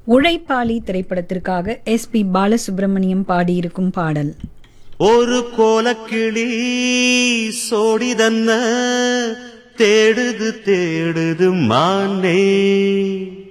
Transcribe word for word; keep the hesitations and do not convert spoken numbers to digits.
உழைப்பாளி திரைப்படத்திற்காக S B Balasubramaniam பாடியிருக்கும் பாடல். ஒரு கோலக்கிளி சோடிதன்ன தேடுது தேடுது மானே